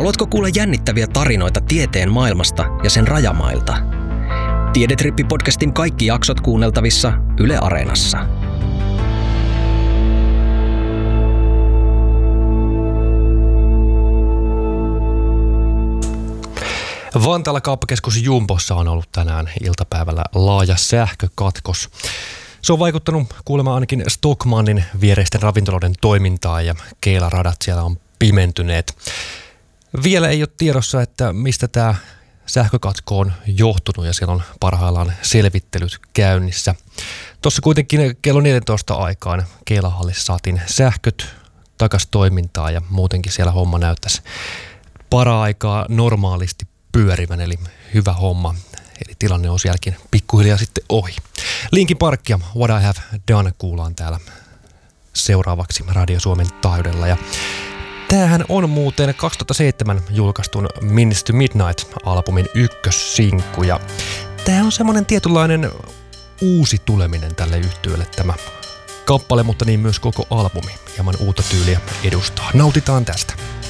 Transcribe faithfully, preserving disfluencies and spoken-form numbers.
Haluatko kuulla jännittäviä tarinoita tieteen maailmasta ja sen rajamailta? Tiedetrippi-podcastin kaikki jaksot kuunneltavissa Yle Areenassa. Vantaalla kauppakeskus Jumbossa on ollut tänään iltapäivällä laaja sähkökatkos. Se on vaikuttanut kuulemma ainakin Stockmannin viereisten ravintoloiden toimintaan ja keilaradat siellä on pimentyneet. Vielä ei ole tiedossa, että mistä tämä sähkökatko on johtunut ja siellä on parhaillaan selvittelyt käynnissä. Tuossa kuitenkin kello neljätoista aikaan keilahallissa saatiin sähköt takaisin toimintaan ja muutenkin siellä homma näyttäisi para-aikaa normaalisti pyörivän, eli hyvä homma. Eli tilanne on sielläkin pikkuhiljaa sitten ohi. Linkin Park ja What I Have Done kuullaan täällä seuraavaksi Radio Suomen taajuudella. Ja tämähän on muuten kaksituhattaseitsemän julkaistun Minutes to Midnight-albumin ykkössinkku. Ja tämä on semmoinen tietynlainen uusi tuleminen tälle yhtyeelle tämä kappale, mutta niin myös koko albumi hieman uutta tyyliä edustaa. Nautitaan tästä.